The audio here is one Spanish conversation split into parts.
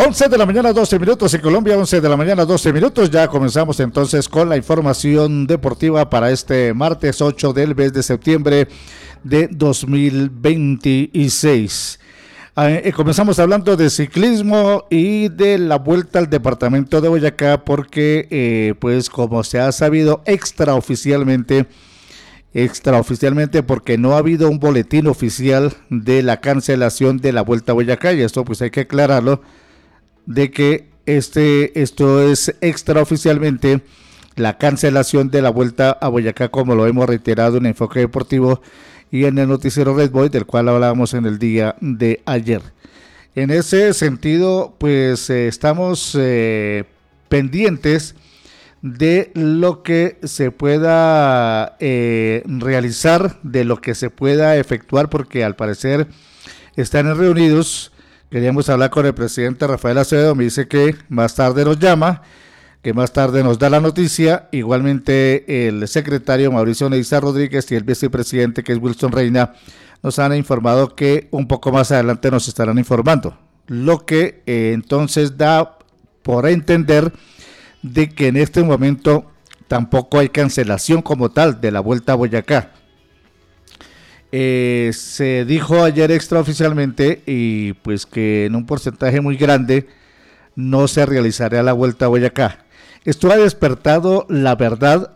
11 de la mañana, 12 minutos en Colombia, 11 de la mañana, 12 minutos. Ya comenzamos entonces con la información deportiva para este martes 8 del mes de septiembre de 2026. Comenzamos hablando de ciclismo y de la vuelta al departamento de Boyacá porque, pues como se ha sabido extraoficialmente, porque no ha habido un boletín oficial de la cancelación de la Vuelta a Boyacá, y esto pues hay que aclararlo, de que esto es extraoficialmente la cancelación de la Vuelta a Boyacá, como lo hemos reiterado en Enfoque Deportivo y en el noticiero Red Boy, del cual hablábamos en el día de ayer. En ese sentido, pues estamos pendientes de lo que se pueda realizar, de lo que se pueda efectuar, porque al parecer están reunidos. Queríamos hablar con el presidente Rafael Acevedo, me dice que más tarde nos llama, que más tarde nos da la noticia. Igualmente el secretario Mauricio Neiza Rodríguez y el vicepresidente, que es Wilson Reina, nos han informado que un poco más adelante nos estarán informando, lo que entonces da por entender de que en este momento tampoco hay cancelación como tal de la Vuelta a Boyacá. Se dijo ayer extraoficialmente y pues que en un porcentaje muy grande no se realizará la Vuelta a Boyacá. Esto ha despertado, la verdad,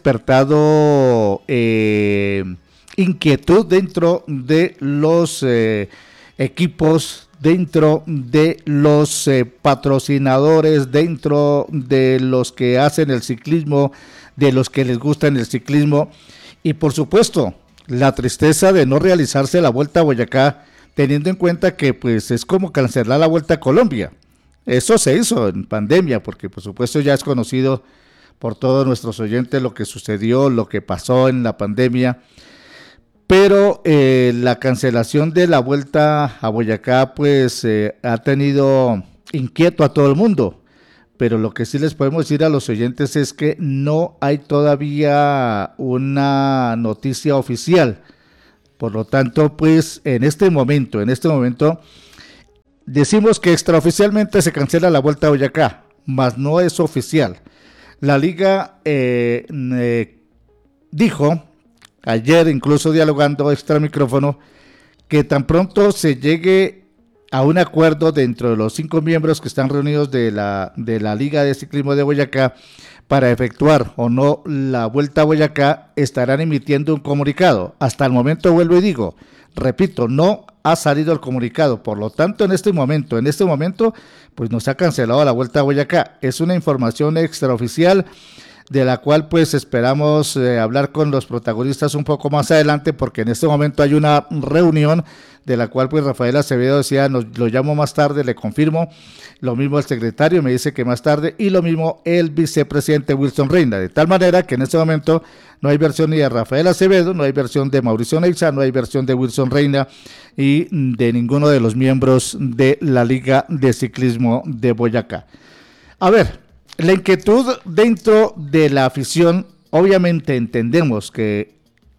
inquietud dentro de los equipos, dentro de los patrocinadores, dentro de los que hacen el ciclismo, de los que les gusta el ciclismo, y por supuesto la tristeza de no realizarse la Vuelta a Boyacá, teniendo en cuenta que pues es como cancelar la Vuelta a Colombia. Eso se hizo en pandemia, porque por supuesto ya es conocido por todos nuestros oyentes lo que sucedió, lo que pasó en la pandemia. Pero la cancelación de la Vuelta a Boyacá pues ha tenido inquieto a todo el mundo, pero lo que sí les podemos decir a los oyentes es que no hay todavía una noticia oficial. Por lo tanto, pues en este momento decimos que extraoficialmente se cancela la Vuelta a Boyacá, mas no es oficial. La liga dijo ayer, incluso dialogando extra micrófono, que tan pronto se llegue a un acuerdo dentro de los 5 miembros que están reunidos de la Liga de Ciclismo de Boyacá para efectuar o no la Vuelta a Boyacá, estarán emitiendo un comunicado. Hasta el momento, vuelvo y digo, repito, no ha salido el comunicado. Por lo tanto, en este momento, pues nos ha cancelado la Vuelta a Boyacá. Es una información extraoficial, de la cual pues esperamos hablar con los protagonistas un poco más adelante, porque en este momento hay una reunión de la cual pues Rafael Acevedo decía, lo llamo más tarde, le confirmo. Lo mismo el secretario me dice que más tarde, y lo mismo el vicepresidente Wilson Reina, de tal manera que en este momento no hay versión ni de Rafael Acevedo, no hay versión de Mauricio Neiza, no hay versión de Wilson Reina y de ninguno de los miembros de la Liga de Ciclismo de Boyacá. A ver, la inquietud dentro de la afición, obviamente entendemos que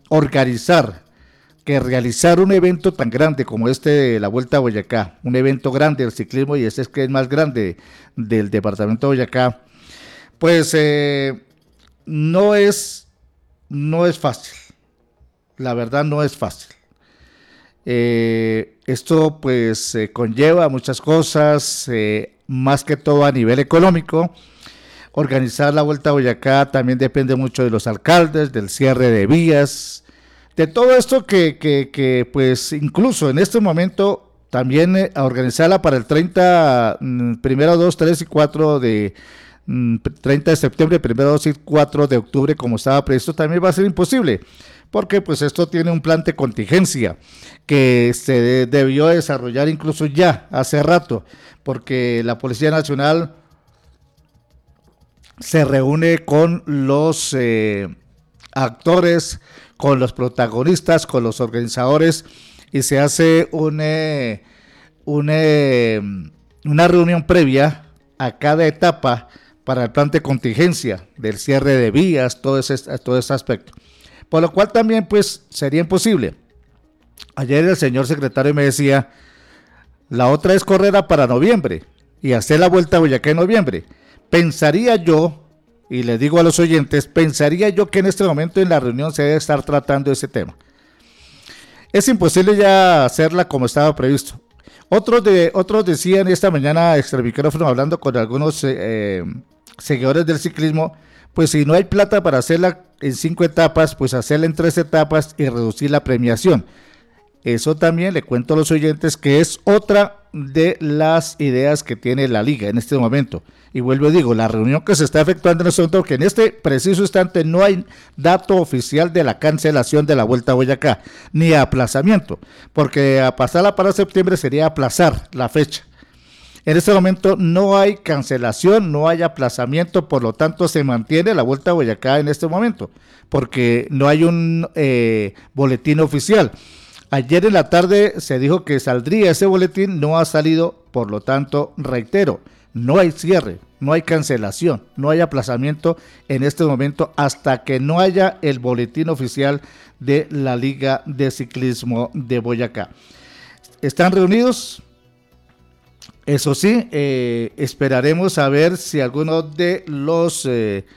realizar un evento tan grande como este de la Vuelta a Boyacá, un evento grande del ciclismo, y ese es que es más grande del departamento de Boyacá, pues no es fácil, la verdad no es fácil. Esto pues conlleva muchas cosas, más que todo a nivel económico. Organizar la Vuelta a Boyacá también depende mucho de los alcaldes, del cierre de vías, de todo esto que pues incluso en este momento también organizarla para el 30, primero, 2, 3 y 4 de 30 de septiembre, primero, 2 y 4 de octubre, como estaba previsto, también va a ser imposible, porque pues esto tiene un plan de contingencia que se debió desarrollar incluso ya hace rato, porque la Policía Nacional se reúne con los actores, con los protagonistas, con los organizadores, y se hace una reunión previa a cada etapa para el plan de contingencia del cierre de vías, todo ese aspecto. Por lo cual también pues sería imposible. Ayer el señor secretario me decía, la otra es correrla para noviembre, y hacer la Vuelta a Boyacá en noviembre. Pensaría yo, y les digo a los oyentes, pensaría yo que en este momento en la reunión se debe estar tratando ese tema. Es imposible ya hacerla como estaba previsto. Otros decían esta mañana, extra micrófono, hablando con algunos seguidores del ciclismo, pues si no hay plata para hacerla en 5 etapas, pues hacerla en 3 etapas y reducir la premiación. Eso también le cuento a los oyentes que es otra de las ideas que tiene la liga en este momento. Y vuelvo y digo, la reunión que se está efectuando en este momento, que en este preciso instante no hay dato oficial de la cancelación de la Vuelta a Boyacá, ni aplazamiento, porque a pasarla para septiembre sería aplazar la fecha. En este momento no hay cancelación, no hay aplazamiento, por lo tanto se mantiene la Vuelta a Boyacá en este momento, porque no hay un boletín oficial. Ayer en la tarde se dijo que saldría ese boletín, no ha salido, por lo tanto, reitero, no hay cierre, no hay cancelación, no hay aplazamiento en este momento hasta que no haya el boletín oficial de la Liga de Ciclismo de Boyacá. ¿Están reunidos? Eso sí, esperaremos a ver si alguno de los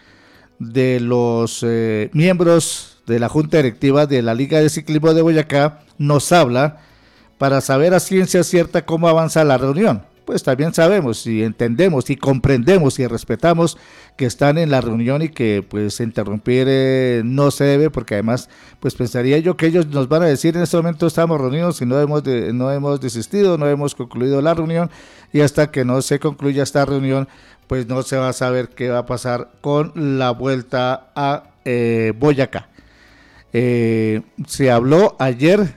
miembros de la Junta Directiva de la Liga de Ciclismo de Boyacá nos habla para saber a ciencia cierta cómo avanza la reunión. Pues también sabemos y entendemos y comprendemos y respetamos que están en la reunión y que pues interrumpir no se debe, porque además pues pensaría yo que ellos nos van a decir en este momento estamos reunidos y no hemos desistido, no hemos concluido la reunión, y hasta que no se concluya esta reunión pues no se va a saber qué va a pasar con la Vuelta a Boyacá. Se habló ayer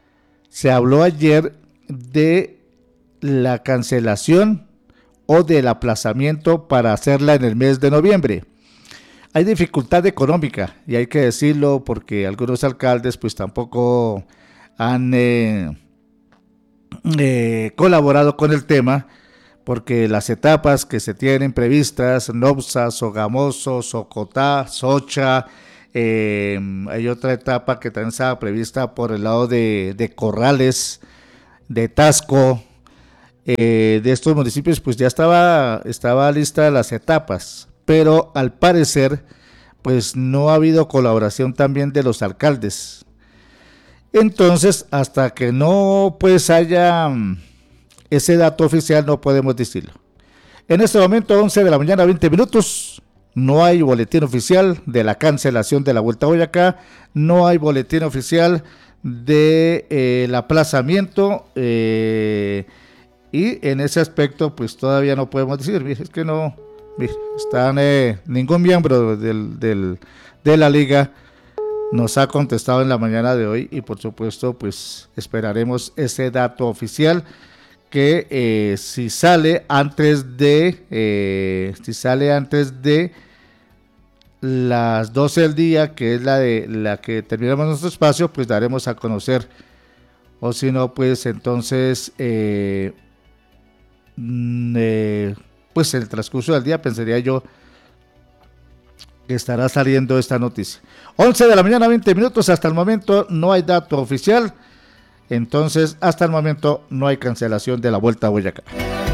de la cancelación o del aplazamiento para hacerla en el mes de noviembre. Hay dificultad económica y hay que decirlo porque algunos alcaldes pues tampoco han colaborado con el tema, porque las etapas que se tienen previstas, Nopsa, Sogamoso, Socotá, Socha, hay otra etapa que también estaba prevista por el lado de Corrales, de Tasco, de estos municipios, pues ya estaba lista las etapas, pero al parecer pues no ha habido colaboración también de los alcaldes. Entonces, hasta que no pues haya ese dato oficial, no podemos decirlo. En este momento, 11 de la mañana, 20 minutos, no hay boletín oficial de la cancelación de la Vuelta a Boyacá, no hay boletín oficial del aplazamiento, y en ese aspecto pues todavía no podemos decir, es que no están, ningún miembro de la liga nos ha contestado en la mañana de hoy, y por supuesto pues esperaremos ese dato oficial que si sale antes de las 12 del día, que es la que terminamos nuestro espacio, pues daremos a conocer, o si no pues entonces pues en el transcurso del día pensaría yo que estará saliendo esta noticia. 11 de la mañana, 20 minutos, hasta el momento no hay dato oficial, entonces hasta el momento no hay cancelación de la Vuelta a Boyacá.